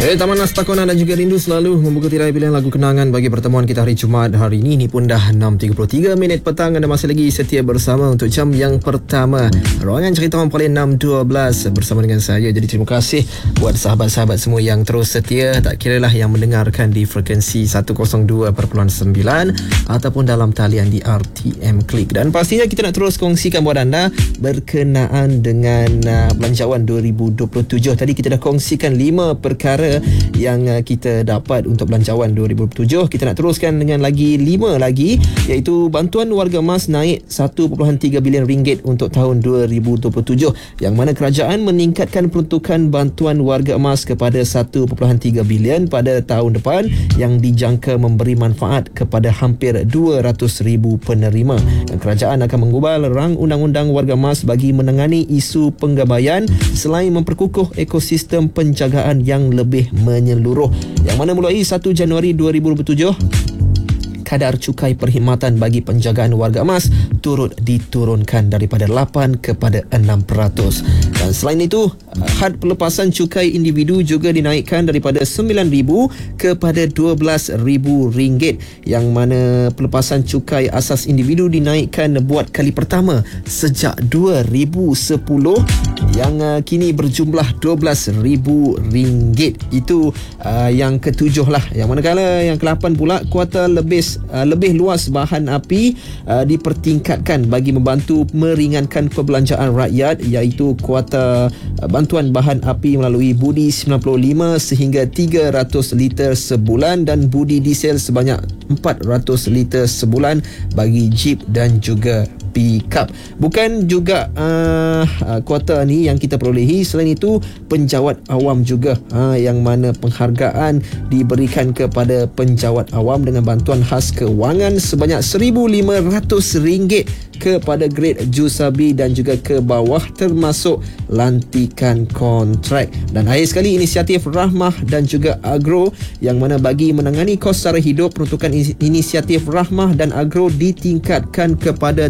Taman Nastakona dan juga Rindu selalu membuka tirai pilihan lagu kenangan bagi pertemuan kita hari Jumaat hari ini. Ini pun dah 6.33 minit petang. Anda masih lagi setia bersama untuk jam yang pertama Ruangan Cerita Orang Paling 612 bersama dengan saya. Jadi terima kasih buat sahabat-sahabat semua yang terus setia, tak kiralah yang mendengarkan di frekuensi 102.9 ataupun dalam talian di RTM Klik. Dan pastinya kita nak terus kongsikan buat anda berkenaan dengan belanjawan 2027. Tadi kita dah kongsikan 5 perkara yang kita dapat untuk belanjawan 2027. Kita nak teruskan dengan lagi 5 lagi, iaitu bantuan warga emas naik 1.3 bilion ringgit untuk tahun 2027, yang mana kerajaan meningkatkan peruntukan bantuan warga emas kepada 1.3 bilion pada tahun depan, yang dijangka memberi manfaat kepada hampir 200,000 penerima. Dan kerajaan akan mengubah rang undang-undang warga emas bagi menangani isu penggabaian selain memperkukuh ekosistem penjagaan yang lebih menyeluruh, yang mana mulai 1 Januari 2027 kadar cukai perkhidmatan bagi penjagaan warga emas turut diturunkan daripada 8 kepada 6%. Dan selain itu, had pelepasan cukai individu juga dinaikkan daripada RM9,000 kepada RM12,000, yang mana pelepasan cukai asas individu dinaikkan buat kali pertama sejak 2010, yang kini berjumlah RM12,000. Itu yang ketujuh lah. Yang manakala yang ke-8 pula, kuota lebih luas bahan api dipertingkatkan bagi membantu meringankan perbelanjaan rakyat, iaitu kuota bantuan bahan api melalui budi 95 sehingga 300 liter sebulan dan budi diesel sebanyak 400 liter sebulan bagi jeep dan juga pick-up. Bukan juga kuota ni yang kita perolehi. Selain itu, penjawat awam juga, yang mana penghargaan diberikan kepada penjawat awam dengan bantuan khas kewangan sebanyak RM1,500 kepada grade Jusabi dan juga ke bawah, termasuk lantikan kontrak. Dan akhir sekali, inisiatif Rahmah dan juga Agro, yang mana bagi menangani kos sara hidup, peruntukan inisiatif Rahmah dan Agro ditingkatkan kepada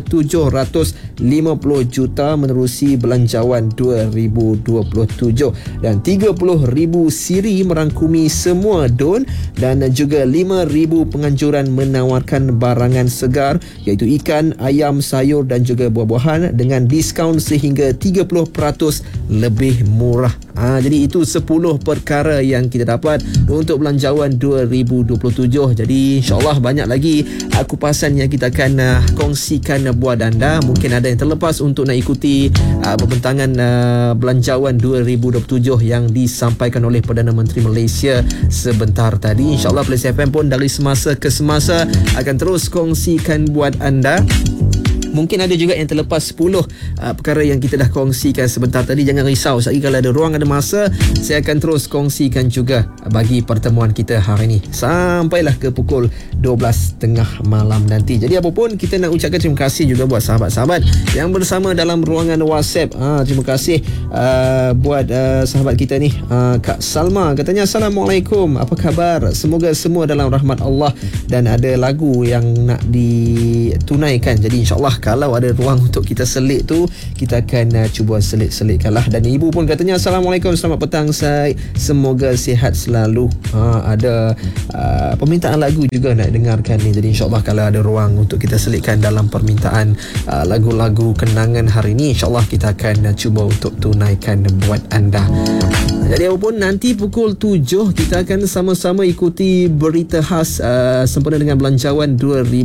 750 juta menerusi belanjawan 2027, dan 30,000 siri merangkumi semua don, dan juga 5,000 penganjuran menawarkan barangan segar, iaitu ikan, ayam, sayur dan juga buah-buahan dengan diskaun sehingga 30% lebih murah. Jadi itu 10 perkara yang kita dapat untuk belanjawan 2027. Jadi insyaAllah banyak lagi kupasan yang kita akan kongsikan buat anda. Mungkin ada yang terlepas untuk nak ikuti pembentangan belanjawan 2027 yang disampaikan oleh Perdana Menteri Malaysia sebentar tadi. InsyaAllah Plus FM pun dari semasa ke semasa akan terus kongsikan buat anda. Mungkin ada juga yang terlepas 10 perkara yang kita dah kongsikan sebentar tadi. Jangan risau, sekali kalau ada ruang, ada masa, saya akan terus kongsikan juga bagi pertemuan kita hari ini sampailah ke pukul 12.30 malam nanti. Jadi apapun, kita nak ucapkan terima kasih juga buat sahabat-sahabat yang bersama dalam ruangan WhatsApp. Terima kasih buat sahabat kita ni, Kak Salma, katanya Assalamualaikum, apa khabar? Semoga semua dalam rahmat Allah, dan ada lagu yang nak ditunaikan. Jadi insyaAllah kalau ada ruang untuk kita selit tu, kita akan cuba selit-selitkanlah. Dan ibu pun katanya Assalamualaikum, selamat petang, saya semoga sihat selalu. Ada permintaan lagu juga nak dengarkan ni. Jadi insyaAllah kalau ada ruang untuk kita selitkan dalam permintaan lagu-lagu kenangan hari ni, insyaAllah kita akan cuba untuk tunaikan buat anda. Jadi apapun, nanti pukul 7 kita akan sama-sama ikuti berita khas sempena dengan belanjawan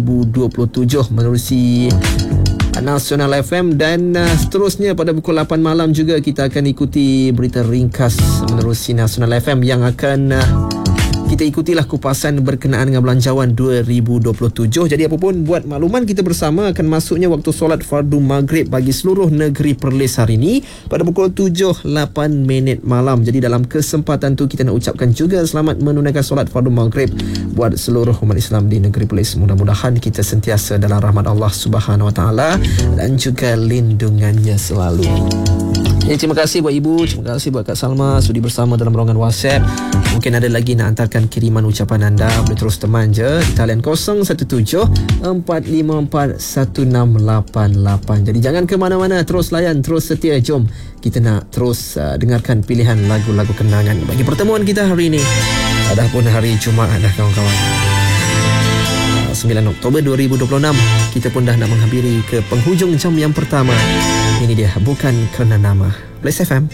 2027 menerusi Nasional FM, dan seterusnya pada pukul 8 malam juga kita akan ikuti berita ringkas menerusi Nasional FM, yang akan kita ikutilah kupasan berkenaan dengan belanjawan 2027. Jadi apapun, buat makluman kita bersama, akan masuknya waktu solat fardu maghrib bagi seluruh negeri Perlis hari ini pada pukul 7.08 malam. Jadi dalam kesempatan tu kita nak ucapkan juga selamat menunaikan solat fardu maghrib buat seluruh umat Islam di negeri Perlis. Mudah-mudahan kita sentiasa dalam rahmat Allah Subhanahu Wa Taala dan juga lindungannya selalu. Terima kasih buat Ibu, terima kasih buat Kak Salma sudi bersama dalam ruangan WhatsApp. Mungkin ada lagi nak hantarkan kiriman ucapan anda, boleh terus teman je di talian 0174541688. Jadi jangan ke mana-mana, terus layan, terus setia. Jom kita nak terus dengarkan pilihan lagu-lagu kenangan bagi pertemuan kita hari ini. Dah pun hari Jumaat dah kawan-kawan. 9 Oktober 2026, kita pun dah nak menghampiri ke penghujung jam yang pertama. Ini dia Bukan Kerana Nama, Blast FM.